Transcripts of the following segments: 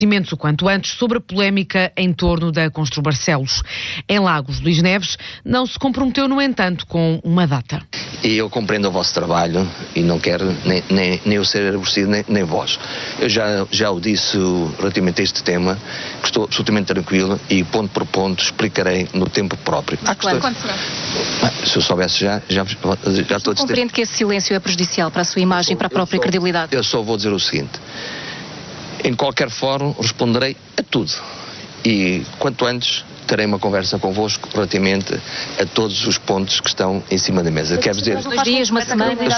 o quanto antes sobre a polémica em torno da Constru Barcelos. Em Lagos, Luís Neves não se comprometeu, no entanto, com uma data. E eu compreendo o vosso trabalho e não quero nem eu ser aborrecido, nem vós. Eu já o disse relativamente a este tema, que estou absolutamente tranquilo e ponto por ponto explicarei no tempo próprio. Quando será? Se eu soubesse já estou a dizer. Compreende que esse silêncio é prejudicial para a sua imagem, para a própria credibilidade? Eu só vou dizer o seguinte: em qualquer fórum responderei a tudo e quanto antes terei uma conversa convosco relativamente a todos os pontos que estão em cima da mesa. Quero dizer, 2 dias, uma semana. Eu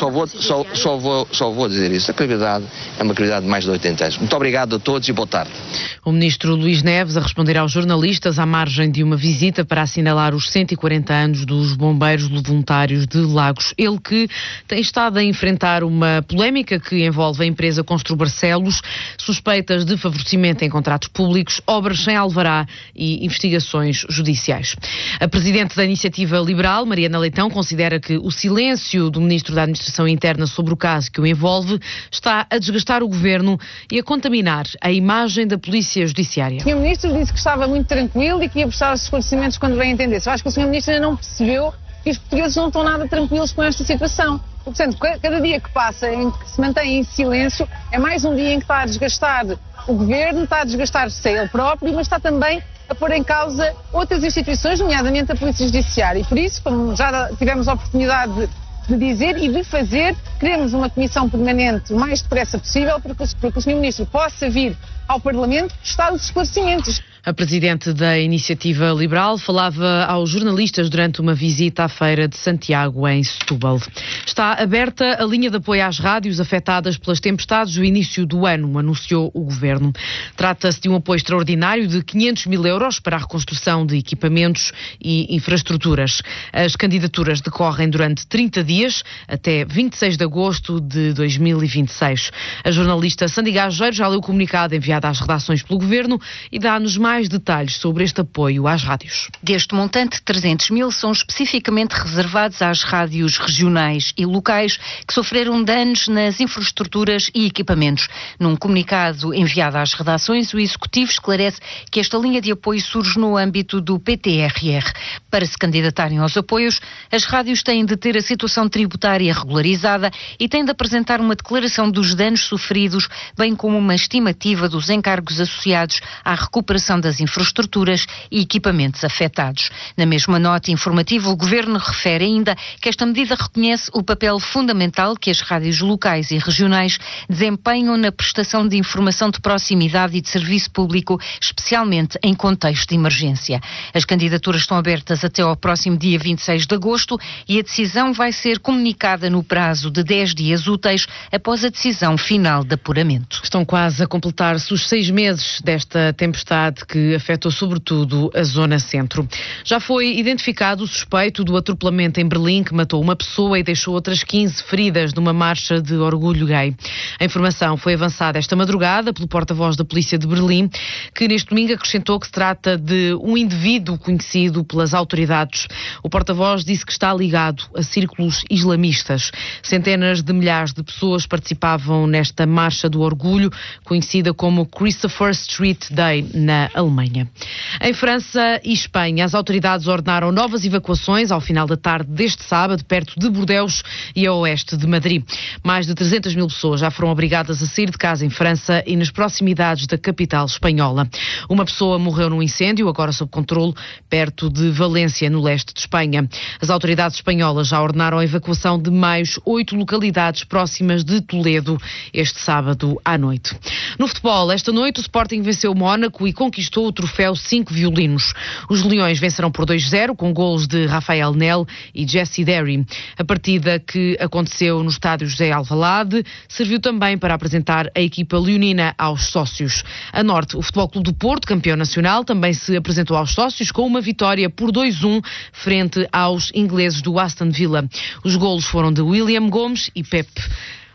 só vou dizer isso. A credibilidade é uma credibilidade de mais de 80 anos. Muito obrigado a todos e boa tarde. O ministro Luís Neves a responder aos jornalistas à margem de uma visita para assinalar os 140 anos dos bombeiros voluntários de Lagos. Ele que tem estado a enfrentar uma polémica que envolve a empresa Constru Barcelos, suspeitas de favorecimento em contratos públicos, obras sem alvará e investigações judiciais. A presidente da Iniciativa Liberal, Mariana Leitão, considera que o silêncio do ministro da Administração Interna sobre o caso que o envolve está a desgastar o governo e a contaminar a imagem da Polícia Judiciária. O Sr. Ministro disse que estava muito tranquilo e que ia prestar os esclarecimentos quando bem entendesse. Eu acho que o Sr. Ministro ainda não percebeu que os portugueses não estão nada tranquilos com esta situação. Portanto, cada dia que passa em que se mantém em silêncio é mais um dia em que está a desgastar o governo, está a desgastar-se ele próprio, mas está também a pôr em causa outras instituições, nomeadamente a Polícia Judiciária. E por isso, como já tivemos a oportunidade de dizer e de fazer, queremos uma comissão permanente o mais depressa possível para que o Sr. Ministro possa vir ao Parlamento prestar os esclarecimentos. A presidente da Iniciativa Liberal falava aos jornalistas durante uma visita à Feira de Santiago, em Setúbal. Está aberta a linha de apoio às rádios afetadas pelas tempestades do início do ano, anunciou o Governo. Trata-se de um apoio extraordinário de 500 mil euros para a reconstrução de equipamentos e infraestruturas. As candidaturas decorrem durante 30 dias, até 26 de agosto de 2026. A jornalista Sandy Gageiro já leu o comunicado enviado às redações pelo Governo e dá-nos mais detalhes sobre este apoio às rádios. Deste montante, 300 mil são especificamente reservados às rádios regionais e locais que sofreram danos nas infraestruturas e equipamentos. Num comunicado enviado às redações, o Executivo esclarece que esta linha de apoio surge no âmbito do PTRR. Para se candidatarem aos apoios, as rádios têm de ter a situação tributária regularizada e têm de apresentar uma declaração dos danos sofridos, bem como uma estimativa dos encargos associados à recuperação das infraestruturas e equipamentos afetados. Na mesma nota informativa, o Governo refere ainda que esta medida reconhece o papel fundamental que as rádios locais e regionais desempenham na prestação de informação de proximidade e de serviço público, especialmente em contexto de emergência. As candidaturas estão abertas até ao próximo dia 26 de agosto e a decisão vai ser comunicada no prazo de 10 dias úteis após a decisão final de apuramento. Estão quase a completar-se os 6 meses desta tempestade que afetou sobretudo a zona centro. Já foi identificado o suspeito do atropelamento em Berlim, que matou uma pessoa e deixou outras 15 feridas numa marcha de orgulho gay. A informação foi avançada esta madrugada pelo porta-voz da Polícia de Berlim, que neste domingo acrescentou que se trata de um indivíduo conhecido pelas autoridades. O porta-voz disse que está ligado a círculos islamistas. Centenas de milhares de pessoas participavam nesta marcha do orgulho, conhecida como Christopher Street Day, na Alemanha. Em França e Espanha, as autoridades ordenaram novas evacuações ao final da tarde deste sábado, perto de Bordeus e a oeste de Madrid. Mais de 300 mil pessoas já foram obrigadas a sair de casa em França e nas proximidades da capital espanhola. Uma pessoa morreu num incêndio, agora sob controle, perto de Valência, no leste de Espanha. As autoridades espanholas já ordenaram a evacuação de mais 8 localidades próximas de Toledo este sábado à noite. No futebol, esta noite o Sporting venceu o Mónaco e conquistou o troféu 5 violinos. Os Leões venceram por 2-0 com golos de Rafael Nel e Jesse Derry. A partida que aconteceu no estádio José Alvalade serviu também para apresentar a equipa leonina aos sócios. A Norte, o Futebol Clube do Porto, campeão nacional, também se apresentou aos sócios com uma vitória por 2-1 frente aos ingleses do Aston Villa. Os golos foram de William Gomes e Pep.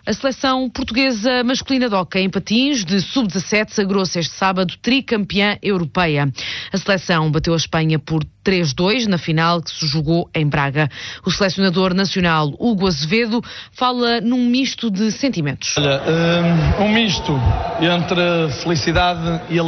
A seleção portuguesa masculina de hóquei em patins de sub-17 sagrou-se este sábado tricampeã europeia. A seleção bateu a Espanha por 3-2 na final que se jogou em Braga. O selecionador nacional Hugo Azevedo fala num misto de sentimentos. Olha, um misto entre felicidade e